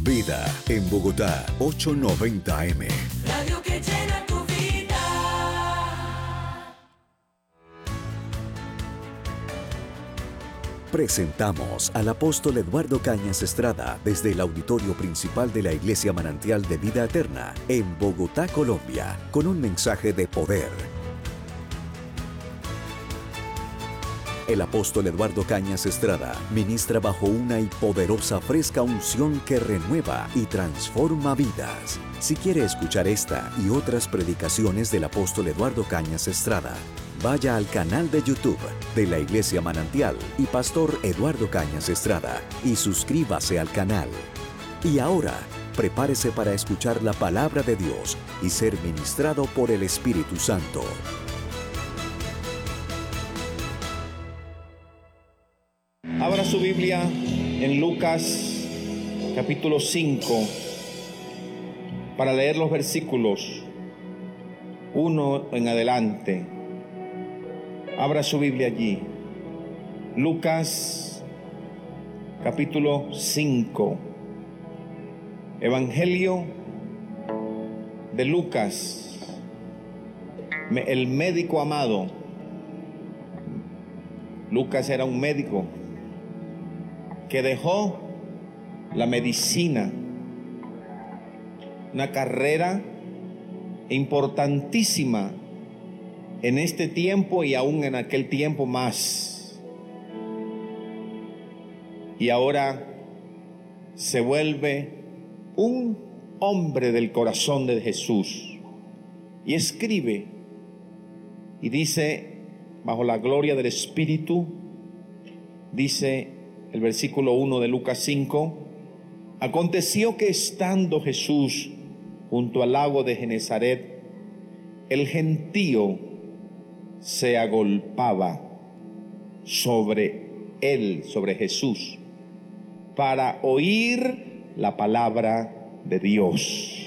Vida en Bogotá, 890M. Radio que llena tu vida. Presentamos al apóstol Eduardo Cañas Estrada desde el auditorio principal de la Iglesia Manantial de Vida Eterna en Bogotá, Colombia, con un mensaje de poder. El apóstol Eduardo Cañas Estrada ministra bajo una y poderosa fresca unción que renueva y transforma vidas. Si quiere escuchar esta y otras predicaciones del apóstol Eduardo Cañas Estrada, vaya al canal de YouTube de la Iglesia Manantial y Pastor Eduardo Cañas Estrada y suscríbase al canal. Y ahora, prepárese para escuchar la palabra de Dios y ser ministrado por el Espíritu Santo. Abra su Biblia en Lucas capítulo 5 para leer los versículos 1 en adelante. Abra su Biblia allí. Lucas capítulo 5. Evangelio de Lucas, el médico amado. Lucas era un médico que dejó la medicina, una carrera importantísima en este tiempo y aún en aquel tiempo más. Y ahora se vuelve un hombre del corazón de Jesús y escribe y dice, bajo la gloria del Espíritu, dice el versículo 1 de Lucas 5: aconteció que estando Jesús junto al lago de Genezaret, el gentío se agolpaba sobre él, sobre Jesús, para oír la palabra de Dios.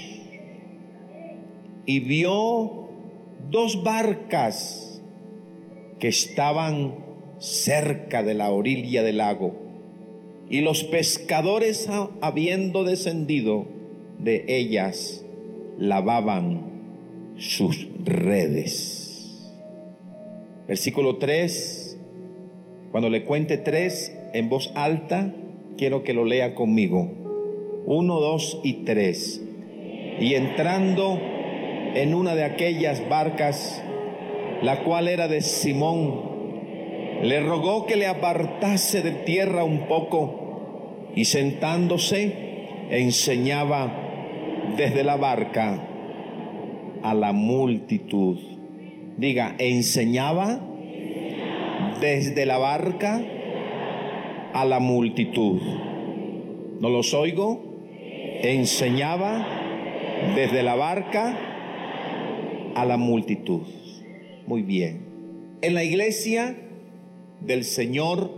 Y vio dos barcas que estaban cerca de la orilla del lago, y los pescadores, habiendo descendido de ellas, lavaban sus redes. Versículo 3, cuando le cuente 3 en voz alta, quiero que lo lea conmigo. 1, 2 y 3. Y entrando en una de aquellas barcas, la cual era de Simón, le rogó que le apartase de tierra un poco, y sentándose enseñaba desde la barca a la multitud. Diga, enseñaba desde la barca a la multitud. ¿No los oigo? Enseñaba desde la barca a la multitud. Muy bien. En la iglesia del Señor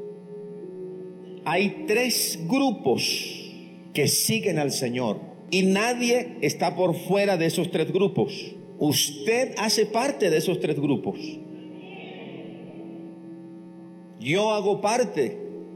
hay 3 grupos que siguen al Señor, y nadie está por fuera de esos 3 grupos. Usted hace parte de esos 3 grupos. Yo hago parte.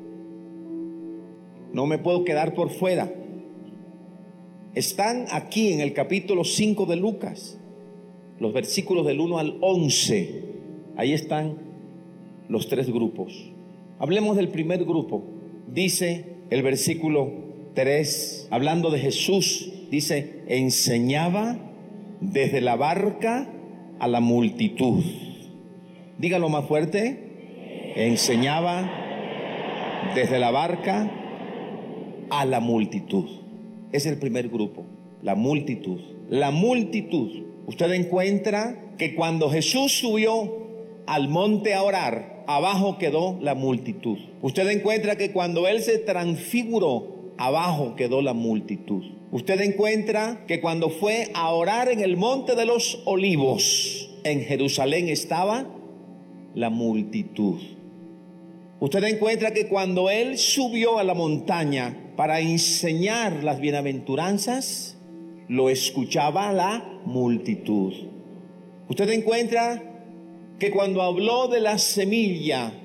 No me puedo quedar por fuera. Están aquí en el capítulo 5 de Lucas, los versículos del 1 al 11. Ahí están los 3 grupos. Hablemos del primer grupo. Dice el versículo 3, hablando de Jesús, dice, enseñaba desde la barca a la multitud. Dígalo más fuerte. Enseñaba desde la barca a la multitud. Es el primer grupo, la multitud. La multitud. Usted encuentra que cuando Jesús subió al monte a orar, abajo quedó la multitud. Usted encuentra que cuando Él se transfiguró, abajo quedó la multitud. Usted encuentra que cuando fue a orar en el monte de los olivos, en Jerusalén estaba la multitud. Usted encuentra que cuando Él subió a la montaña para enseñar las bienaventuranzas, lo escuchaba la multitud. Usted encuentra que cuando habló de la semilla